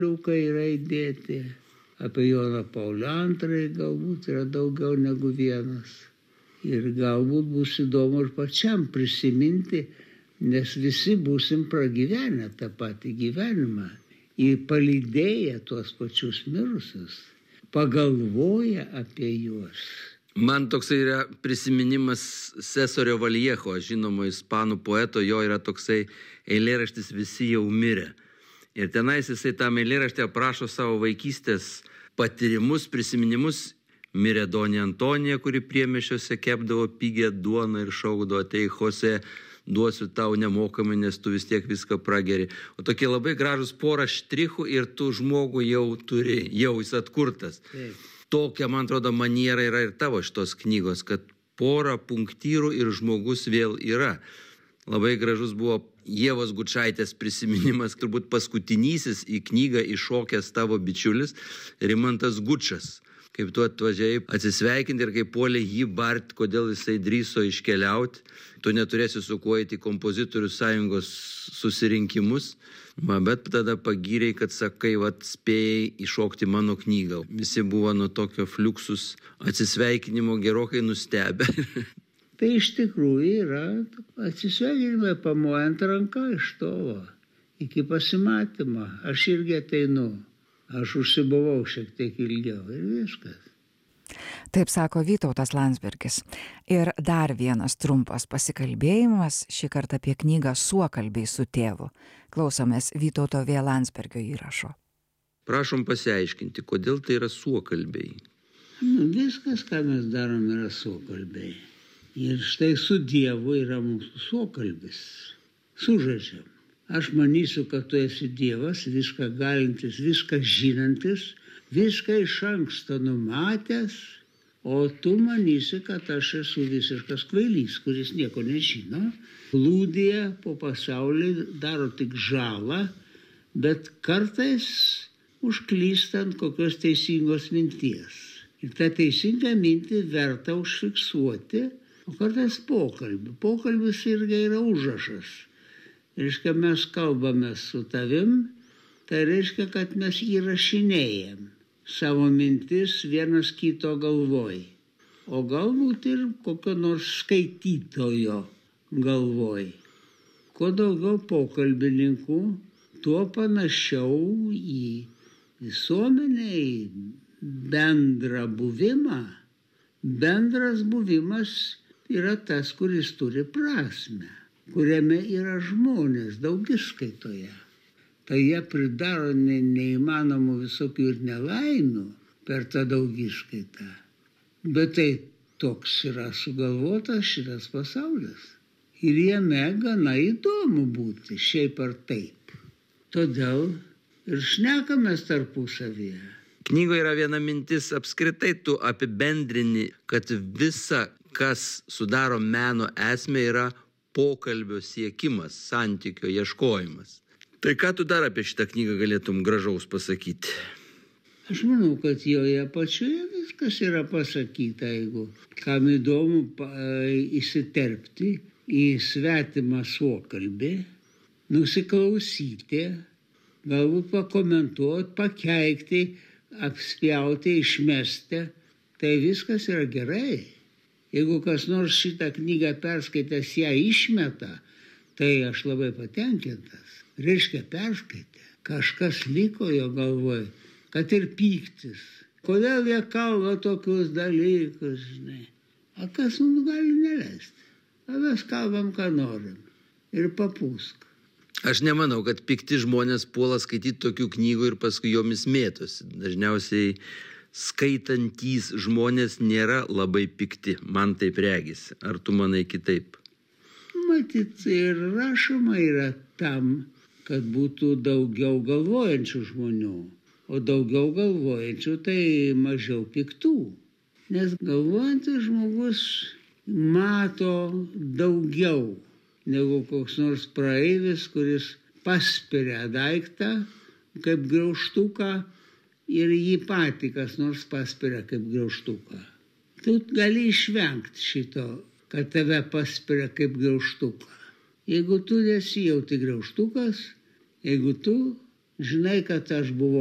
liukai yra įdėti. Apie Joną Paulių II galbūt yra daugiau negu vienas. Ir galbūt bus įdomu ir pačiam prisiminti, nes visi būsim pragyvenę tą patį gyvenimą. Ir palydėję tuos pačius mirusius, pagalvoję apie juos. Man toksai yra prisiminimas Cesario Vallejo, žinomo ispanų poeto, jo yra toksai eilėraštis Visi jau mirė. Ir tenais jisai tam eilėraštį aprašo savo vaikystės patyrimus, prisiminimus. Mirė Donė Antonija, kuri priemiesčiuose kepdavo pigę duoną ir šaukdavo, atei Jose, duosiu tau nemokamai, nes tu vis tiek viską prageri. O tokie labai gražus porą štrichų ir tu žmogų jau turi, jau jis atkurtas. Taip. Tokia, man atrodo, maniera yra ir tavo šitos knygos, kad porą punktyrų ir žmogus vėl yra. Labai gražus buvo Ievos Gučaitės prisiminimas, turbūt paskutinysis į knygą iššokęs tavo bičiulis Rimantas Gučas. Kaip tu atvažiai atsisveikinti ir kaip puolė jį bart, kodėl jisai drįso iškeliauti. Tu neturėsi su kuo eiti į kompozitorių sąjungos susirinkimus. Bet tada pagyrei, kad sakai, spėjai iššokti mano knygą. Visi buvo nuo tokio fliuksus atsisveikinimo gerokai nustebę. Tai iš tikrųjų yra atsisveikinimai pamuojant ranką iš tolo. Iki pasimatymo. Aš irgi ateinu. Aš užsibuvau šiek tiek ilgiau ir viskas. Taip sako Vytautas Landsbergis. Ir dar vienas trumpas pasikalbėjimas, šį kartą apie knygą Suokalbiai su tėvu. Klausomės Vytauto V. Landsbergio įrašo. Prašom pasiaiškinti, kodėl tai yra suokalbiai. Viskas, ką mes darom, yra suokalbiai. Ir štai su Dievu yra mūsų suokalbis. Sužaidžiam. Aš manysiu, kad tu esi Dievas, viską galintis, viską žinantis, viską iš anksto numatęs, o tu manysi, kad aš esu visiškas kvailys, kuris nieko nežino, blūdija po pasaulį, daro tik žalą, bet kartais užklysta ant kokios teisingos minties. Ir tą teisingą mintį verta užfiksuoti, o kartais pokalbį. Pokalbis irgi yra užrašas. Reiškia, mes kalbame su tavim, tai reiškia, kad mes įrašinėjam savo mintis vienas kito galvoj. O galbūt ir kokio nors skaitytojo galvoj. Kuo daugiau pokalbininkų, tuo panašiau į visuomenę, į bendrą buvimą. Bendras buvimas yra tas, kuris turi prasmę, kuriame yra žmonės daugiskaitoje. Tai jie pridaro neįmanomų visokių ir nelaimių per tą daugiskaitą. Bet tai toks yra sugalvotas šitas pasaulis. Ir jame gana įdomu būti, šiaip ar taip. Todėl ir šnekamės tarpusavyje. Knygoje yra viena mintis, apskritai tu apibendrini, kad visa, kas sudaro meno esmę, yra pokalbio siekimas, santykio ieškojimas. Tai ką tu dar apie šitą knygą galėtum gražaus pasakyti? Aš manau, kad joje pačioje viskas yra pasakyta, jeigu kam įdomu įsiterpti į svetimą suokalbį, nusiklausyti, galbūt pakomentuoti, pakeikti, apspjauti, išmesti, tai viskas yra gerai. Jeigu kas nors šitą knygą perskaitęs ją išmeta, tai aš labai patenkintas. Reiškia, perskaitė. Kažkas liko jo galvoj, kad ir pyktis. Kodėl jie kalba tokius dalykus, žinai? A kas mums gali neleisti? A mes kalbam, ką norim. Ir papūsk. Aš nemanau, kad pikti žmonės puola skaityti tokių knygų ir paskui jomis mėtosi. Dažniausiai skaitantys žmonės nėra labai pikti. Man taip regisi. Ar tu manai kitaip? Matyt, ir rašoma yra tam, kad būtų daugiau galvojančių žmonių. O daugiau galvojančių tai mažiau piktų. Nes galvojantis žmogus mato daugiau negu koks nors praeivis, kuris paspiria daiktą kaip graužtuką ir jį patį kas nors paspiria kaip graužtuką. Tu gali išvengti šito, kad tave paspiria kaip graužtuką. Jeigu tu nesijauti graužtukas, jeigu tu žinai, kad aš buvau